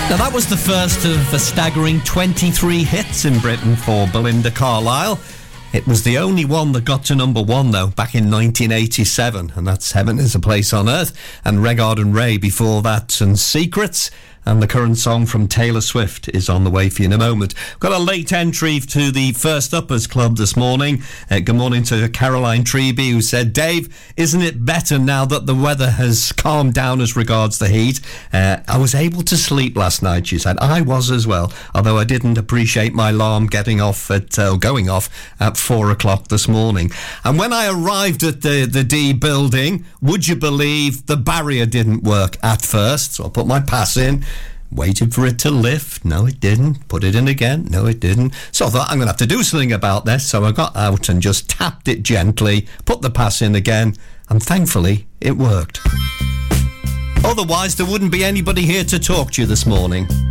Now, that was the first of a staggering 23 hits in Britain for Belinda Carlisle. It was the only one that got to number one, though, back in 1987, and that's Heaven is a Place on Earth, and Regard and Ray before that, and Secrets. And the current song from Taylor Swift is on the way for you in a moment. Got a late entry to the First Uppers Club this morning. Good morning to Caroline Treby, who said, Dave, isn't it better now that the weather has calmed down as regards the heat? I was able to sleep last night, she said. I was as well, although I didn't appreciate my alarm going off at 4 o'clock this morning. And when I arrived at the D building, would you believe the barrier didn't work at first? So I put my pass in, waited for it to lift. No, it didn't. Put it in again. No, it didn't. So I thought, I'm going to have to do something about this. So I got out and just tapped it gently, put the pass in again, and thankfully it worked. Otherwise, there wouldn't be anybody here to talk to you this morning.